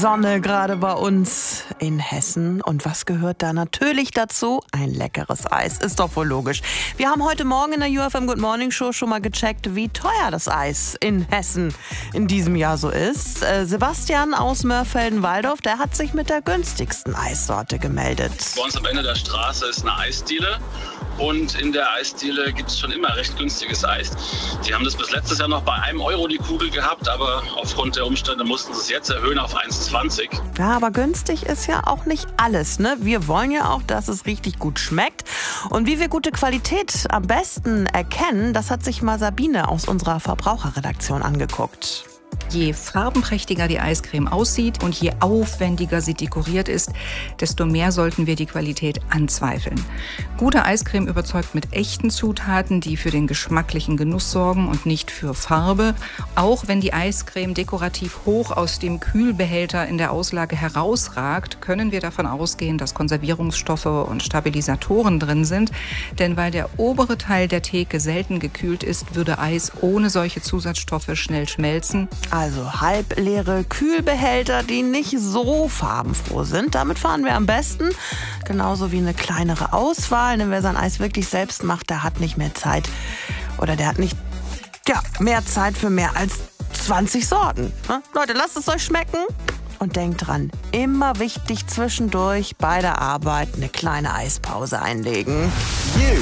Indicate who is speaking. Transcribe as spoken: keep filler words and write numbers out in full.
Speaker 1: Sonne gerade bei uns in Hessen. Und was gehört da natürlich dazu? Ein leckeres Eis. Ist doch wohl logisch. Wir haben heute Morgen in der U F M Good Morning Show schon mal gecheckt, wie teuer das Eis in Hessen in diesem Jahr so ist. Äh, Sebastian aus Mörfelden-Walldorf, der hat sich mit der günstigsten Eissorte gemeldet.
Speaker 2: Bei uns am Ende der Straße ist eine Eisdiele. Und in der Eisdiele gibt es schon immer recht günstiges Eis. Sie haben das bis letztes Jahr noch bei einem Euro die Kugel gehabt, aber aufgrund der Umstände mussten sie es jetzt erhöhen auf eins zwanzig.
Speaker 1: Ja, aber günstig ist ja auch nicht alles, ne? Wir wollen ja auch, dass es richtig gut schmeckt. Und wie wir gute Qualität am besten erkennen, das hat sich mal Sabine aus unserer Verbraucherredaktion angeguckt.
Speaker 3: Je farbenprächtiger die Eiscreme aussieht und je aufwendiger sie dekoriert ist, desto mehr sollten wir die Qualität anzweifeln. Gute Eiscreme überzeugt mit echten Zutaten, die für den geschmacklichen Genuss sorgen und nicht für Farbe. Auch wenn die Eiscreme dekorativ hoch aus dem Kühlbehälter in der Auslage herausragt, können wir davon ausgehen, dass Konservierungsstoffe und Stabilisatoren drin sind. Denn weil der obere Teil der Theke selten gekühlt ist, würde Eis ohne solche Zusatzstoffe schnell schmelzen.
Speaker 1: Also halbleere Kühlbehälter, die nicht so farbenfroh sind. Damit fahren wir am besten. Genauso wie eine kleinere Auswahl. Denn wer sein Eis wirklich selbst macht, der hat nicht mehr Zeit. Oder der hat nicht ja, mehr Zeit für mehr als zwanzig Sorten. Ne? Leute, lasst es euch schmecken. Und denkt dran, immer wichtig zwischendurch bei der Arbeit eine kleine Eispause einlegen.